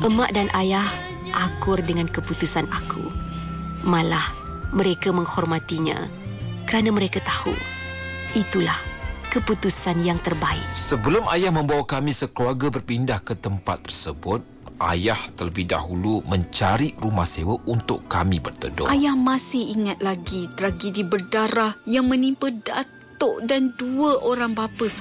Emak dan ayah akur dengan keputusan aku. Malah mereka menghormatinya kerana mereka tahu itulah keputusan yang terbaik. Sebelum ayah membawa kami sekeluarga berpindah ke tempat tersebut, ayah terlebih dahulu mencari rumah sewa untuk kami berteduh. Ayah masih ingat lagi tragedi berdarah yang menimpa Datuk dan 2 orang bapa